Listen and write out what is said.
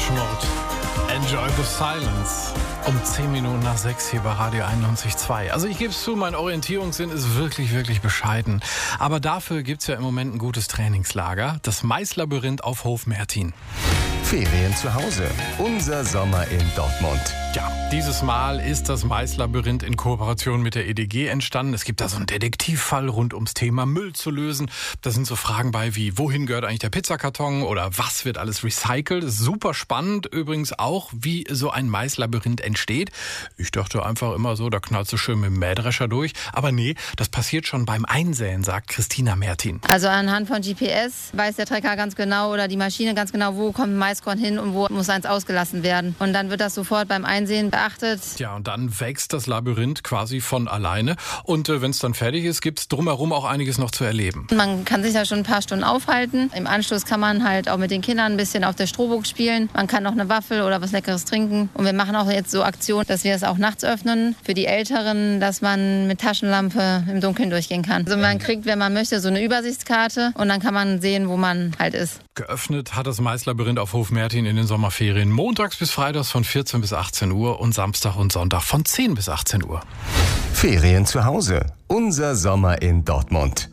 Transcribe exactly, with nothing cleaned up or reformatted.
Depeche Mode. Enjoy the silence. Um zehn Minuten nach sechs hier bei Radio einundneunzig Komma zwei. Also ich gebe es zu, mein Orientierungssinn ist wirklich, wirklich bescheiden. Aber dafür gibt es ja im Moment ein gutes Trainingslager. Das Maislabyrinth auf Hof Mertin. Ferien zu Hause. Unser Sommer in Dortmund. Ja, dieses Mal ist das Maislabyrinth in Kooperation mit der E D G entstanden. Es gibt da so einen Detektivfall rund ums Thema Müll zu lösen. Da sind so Fragen bei wie, wohin gehört eigentlich der Pizzakarton oder was wird alles recycelt? Das ist super spannend. Übrigens auch, wie so ein Maislabyrinth entsteht. Ich dachte einfach immer so, da knallst du schön mit dem Mähdrescher durch. Aber nee, das passiert schon beim Einsäen, sagt Christina Mertin. Also anhand von G P S weiß der Trecker ganz genau oder die Maschine ganz genau, wo kommt ein Maiskorn hin und wo muss eins ausgelassen werden. Und dann wird das sofort beim Einsehen beachtet. Ja, und dann wächst das Labyrinth quasi von alleine. Und äh, wenn es dann fertig ist, gibt es drumherum auch einiges noch zu erleben. Man kann sich da schon ein paar Stunden aufhalten. Im Anschluss kann man halt auch mit den Kindern ein bisschen auf der Strohburg spielen. Man kann noch eine Waffel oder was Leckeres trinken. Und wir machen auch jetzt so Aktionen, dass wir es auch nachts öffnen. Für die Älteren, dass man mit Taschenlampe im Dunkeln durchgehen kann. Also man kriegt, wenn man möchte, so eine Übersichtskarte und dann kann man sehen, wo man halt ist. Geöffnet hat das Maislabyrinth auf Hof Mertin in den Sommerferien montags bis freitags von vierzehn bis achtzehn Uhr und Samstag und Sonntag von zehn bis achtzehn Uhr. Ferien zu Hause. Unser Sommer in Dortmund.